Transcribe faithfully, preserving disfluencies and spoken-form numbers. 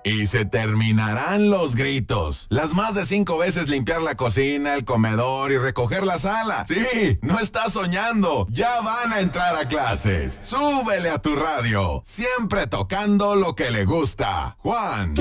Y se terminarán los gritos. Las más de cinco veces limpiar la cocina, el comedor y recoger la sala. Sí, no estás soñando. Ya van a entrar a clases. Súbele a tu radio. Siempre tocando lo que le gusta. Juan.